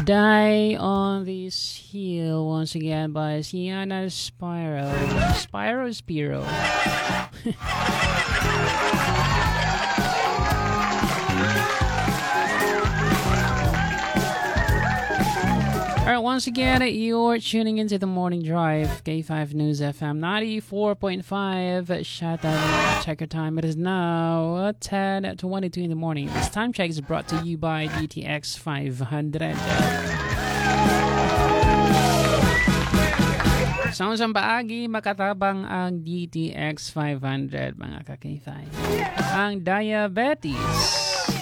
Die on This Hill once again by Sienna Spiro. Spiro. Alright, once again, you're tuning into the Morning Drive, K5 News FM 94.5. Shut up, check your time. It is now 10:22 in the morning. This time check is brought to you by DTX 500. Sa isang paagi, makatabang ang DTX 500, mga ka-K5. Ang diabetes.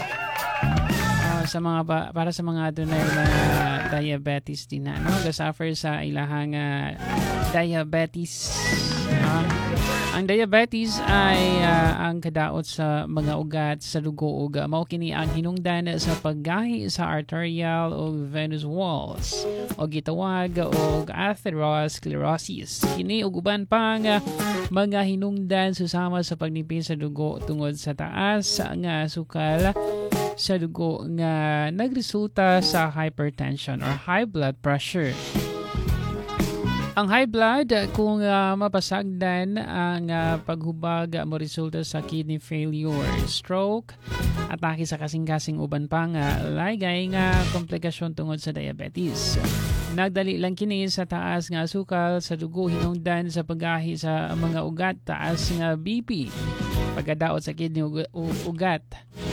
Para sa mga dunay na diabetes din na gasuffer sa ilahang diabetes. Ang diabetes ay ang kadaot sa mga ugat sa dugo ug mao kini ang hinungdan sa paggahi sa arterial o venous walls o gitawag og atherosclerosis. Kini ug uban pang mga hinungdan susama sa pagnipis sa dugo tungod sa taas nga sukal sa dugo nga nagresulta sa hypertension or high blood pressure. Ang high blood, kung mapasagdan ang paghubag mo resulta sa kidney failure, stroke, atake sa kasing-kasing uban pa nga lagay nga komplikasyon tungod sa diabetes. Nagdali lang kini sa taas nga sukal sa dugo hinungdan sa paggahi sa mga ugat, taas nga BP, pagkadaot sa kidney ugat,